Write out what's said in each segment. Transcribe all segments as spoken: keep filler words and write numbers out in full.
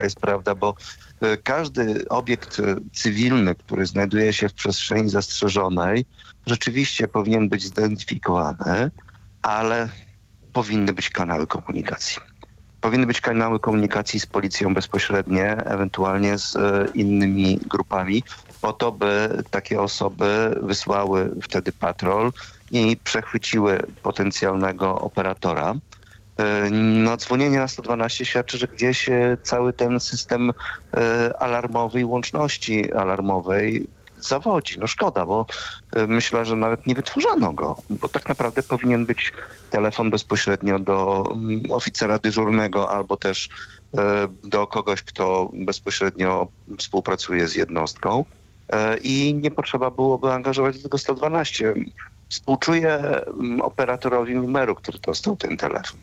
jest prawda, bo y, każdy obiekt y, cywilny, który znajduje się w przestrzeni zastrzeżonej, rzeczywiście powinien być zidentyfikowany, ale powinny być kanały komunikacji. Powinny być kanały komunikacji z policją bezpośrednie, ewentualnie z e, innymi grupami, po to, by takie osoby wysłały wtedy patrol i przechwyciły potencjalnego operatora. E, no, dzwonienie na sto dwanaście świadczy, że gdzieś e, cały ten system e, alarmowy i łączności alarmowej zawodzi. No szkoda, bo y, myślę, że nawet nie wytworzono go, bo tak naprawdę powinien być telefon bezpośrednio do mm, oficera dyżurnego albo też y, do kogoś, kto bezpośrednio współpracuje z jednostką y, i nie potrzeba byłoby angażować do tego sto dwanaście. Współczuję mm, operatorowi numeru, który dostał ten telefon.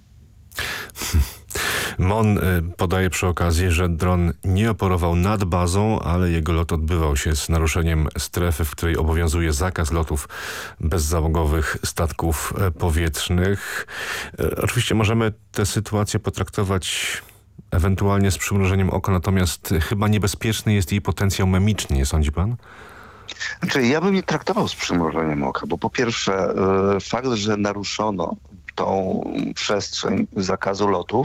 M O N podaje przy okazji, że dron nie operował nad bazą, ale jego lot odbywał się z naruszeniem strefy, w której obowiązuje zakaz lotów bezzałogowych statków powietrznych. Oczywiście możemy tę sytuację potraktować ewentualnie z przymrużeniem oka, natomiast chyba niebezpieczny jest jej potencjał memiczny, nie sądzi pan? Znaczy, ja bym nie traktował z przymrużeniem oka, bo po pierwsze y, fakt, że naruszono tą przestrzeń zakazu lotów,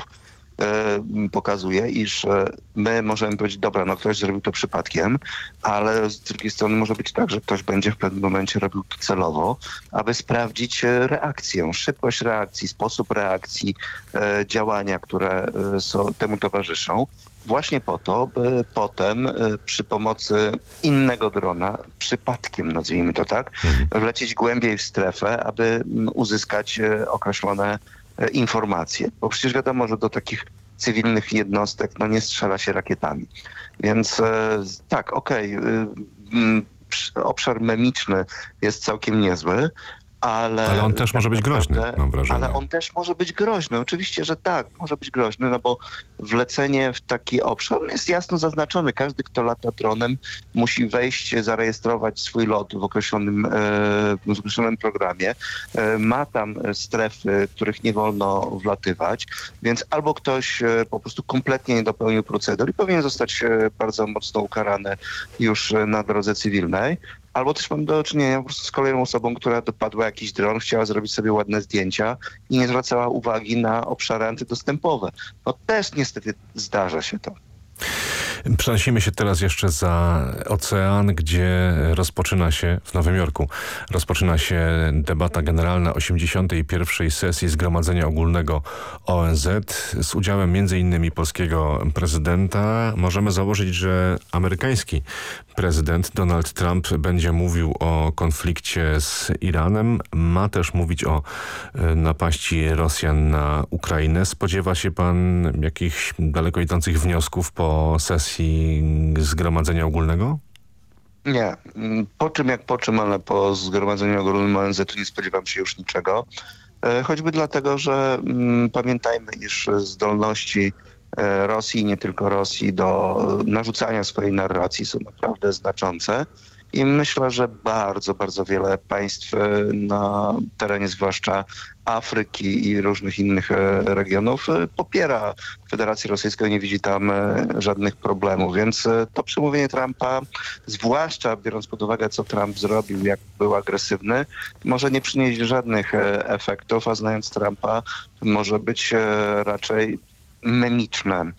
y, pokazuje, iż y, my możemy powiedzieć, dobra, no ktoś zrobił to przypadkiem, ale z drugiej strony może być tak, że ktoś będzie w pewnym momencie robił to celowo, aby sprawdzić y, reakcję, szybkość reakcji, sposób reakcji, y, działania, które y, są, temu towarzyszą. Właśnie po to, by potem y, przy pomocy innego drona, przypadkiem nazwijmy to tak, Mhm. wlecieć głębiej w strefę, aby mm, uzyskać y, określone y, informacje. Bo przecież wiadomo, że do takich cywilnych jednostek no, nie strzela się rakietami. Więc y, tak, okej, y, mm, przy- obszar memiczny jest całkiem niezły, ale... Ale on też może być groźny, naprawdę- mam wrażenie. Ale on też może być groźny. Oczywiście, że tak, może być groźny, no bo wlecenie w taki obszar jest jasno zaznaczony. Każdy, kto lata dronem, musi wejść, zarejestrować swój lot w określonym, e, w określonym programie. E, ma tam strefy, których nie wolno wlatywać, więc albo ktoś e, po prostu kompletnie nie dopełnił procedur i powinien zostać e, bardzo mocno ukarany już e, na drodze cywilnej. Albo też mam do czynienia po prostu z kolejną osobą, która dopadła jakiś dron, chciała zrobić sobie ładne zdjęcia i nie zwracała uwagi na obszary antydostępowe. No też niestety zdarza się to. Przenosimy się teraz jeszcze za ocean, gdzie rozpoczyna się, w Nowym Jorku, rozpoczyna się debata generalna osiemdziesiątej pierwszej sesji Zgromadzenia Ogólnego O N Z z udziałem między innymi polskiego prezydenta. Możemy założyć, że amerykański prezydent Donald Trump będzie mówił o konflikcie z Iranem. Ma też mówić o e, napaści Rosjan na Ukrainę. Spodziewa się pan jakichś daleko idących wniosków po sesji Zgromadzenia Ogólnego? Nie. Po czym jak po czym, ale po Zgromadzeniu Ogólnym O N Z-u nie spodziewam się już niczego. E, Choćby dlatego, że mm, pamiętajmy, iż zdolności e, Rosji, nie tylko Rosji, do narzucania swojej narracji są naprawdę znaczące. I myślę, że bardzo, bardzo wiele państw e, na terenie zwłaszcza Afryki i różnych innych e, regionów e, popiera Federację Rosyjską i nie widzi tam e, żadnych problemów. Więc e, to przemówienie Trumpa, zwłaszcza biorąc pod uwagę, co Trump zrobił, jak był agresywny, może nie przynieść żadnych e, efektów, a znając Trumpa może być e, raczej memiczne.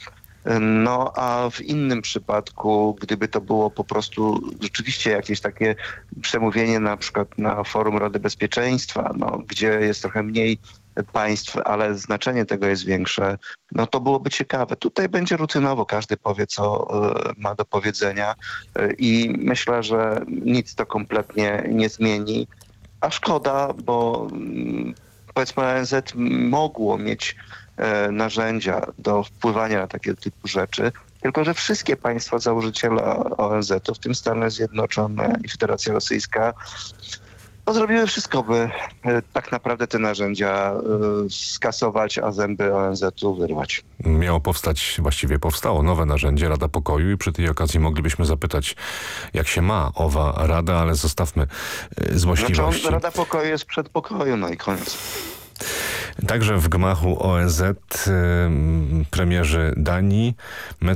No a w innym przypadku, gdyby to było po prostu rzeczywiście jakieś takie przemówienie na przykład na forum Rady Bezpieczeństwa, no, gdzie jest trochę mniej państw, ale znaczenie tego jest większe, no to byłoby ciekawe. Tutaj będzie rutynowo, każdy powie, co y, ma do powiedzenia y, i myślę, że nic to kompletnie nie zmieni, a szkoda, bo mm, powiedzmy O N Z mogło mieć e, narzędzia do wpływania na takie typu rzeczy, tylko że wszystkie państwa założyciele O N Z-u, w tym Stany Zjednoczone i Federacja Rosyjska, no, zrobiły wszystko, by e, tak naprawdę te narzędzia e, skasować, a zęby O N Z-u wyrwać. Miało powstać, właściwie powstało nowe narzędzie, Rada Pokoju, i przy tej okazji moglibyśmy zapytać, jak się ma owa Rada, ale zostawmy e, złośliwości. Znaczy, Rada Pokoju jest przed pokoju, no i koniec. Także w gmachu O N Z y, premierzy Danii,